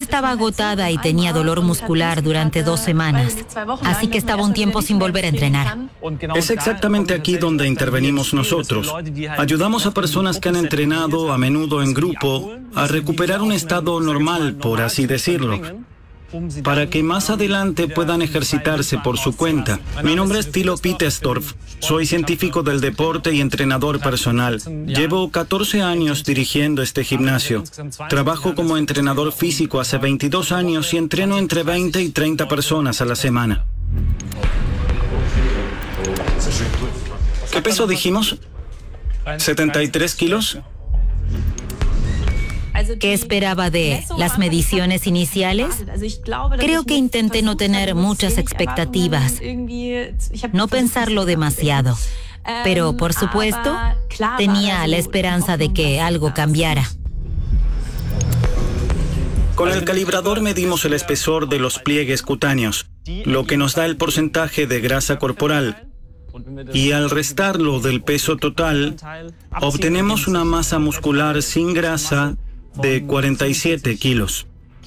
estaba agotada y tenía dolor muscular durante 2 semanas, así que estaba un tiempo sin volver a entrenar. Es exactamente aquí donde intervenimos nosotros. Ayudamos a personas que han entrenado, a menudo en grupo, a recuperar un estado normal, por así decirlo, para que más adelante puedan ejercitarse por su cuenta. Mi nombre es Thilo Pittersdorf. Soy científico del deporte y entrenador personal. Llevo 14 años dirigiendo este gimnasio. Trabajo como entrenador físico hace 22 años y entreno entre 20 y 30 personas a la semana. ¿Qué peso dijimos? ¿73 kilos? ¿Qué esperaba de las mediciones iniciales? Creo que intenté no tener muchas expectativas, no pensarlo demasiado, pero por supuesto tenía la esperanza de que algo cambiara. Con el calibrador medimos el espesor de los pliegues cutáneos, lo que nos da el porcentaje de grasa corporal. Y al restarlo del peso total, obtenemos una masa muscular sin grasa de 47 kilos.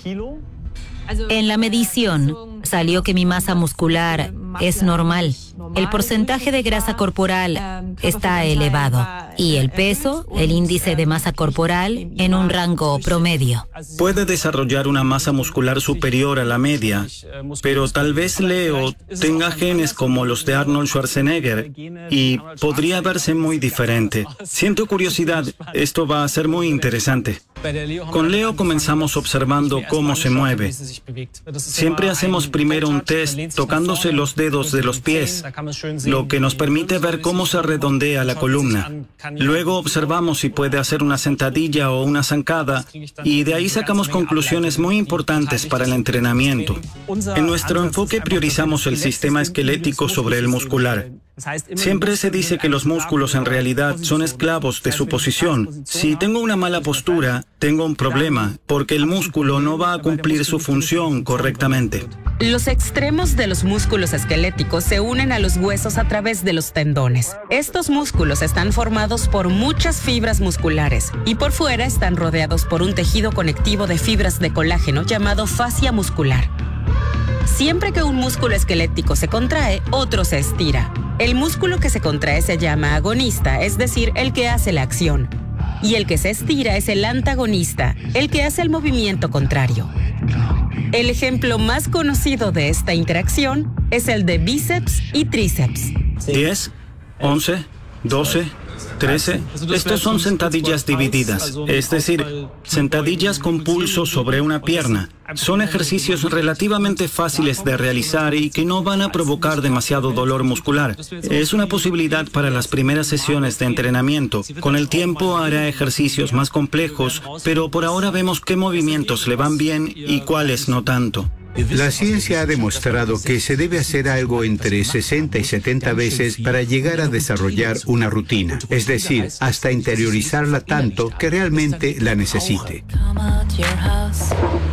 En la medición salió que mi masa muscular es normal. El porcentaje de grasa corporal está elevado y el peso, el índice de masa corporal, en un rango promedio. Puede desarrollar una masa muscular superior a la media, pero tal vez Leo tenga genes como los de Arnold Schwarzenegger y podría verse muy diferente. Siento curiosidad, esto va a ser muy interesante. Con Leo comenzamos observando cómo se mueve. Siempre hacemos primero un test tocándose los dedos de los pies, lo que nos permite ver cómo se redondea la columna. Luego observamos si puede hacer una sentadilla o una zancada y de ahí sacamos conclusiones muy importantes para el entrenamiento. En nuestro enfoque priorizamos el sistema esquelético sobre el muscular. Siempre se dice que los músculos en realidad son esclavos de su posición. Si tengo una mala postura, tengo un problema, porque el músculo no va a cumplir su función correctamente. Los extremos de los músculos esqueléticos se unen a los huesos a través de los tendones. Estos músculos están formados por muchas fibras musculares y por fuera están rodeados por un tejido conectivo de fibras de colágeno llamado fascia muscular. Siempre que un músculo esquelético se contrae, otro se estira. El músculo que se contrae se llama agonista, es decir, el que hace la acción. Y el que se estira es el antagonista, el que hace el movimiento contrario. El ejemplo más conocido de esta interacción es el de bíceps y tríceps. 10, 11, 12, 13. Estos son sentadillas divididas, es decir, sentadillas con pulso sobre una pierna. Son ejercicios relativamente fáciles de realizar y que no van a provocar demasiado dolor muscular. Es una posibilidad para las primeras sesiones de entrenamiento. Con el tiempo hará ejercicios más complejos, pero por ahora vemos qué movimientos le van bien y cuáles no tanto. La ciencia ha demostrado que se debe hacer algo entre 60 y 70 veces para llegar a desarrollar una rutina, es decir, hasta interiorizarla tanto que realmente la necesite.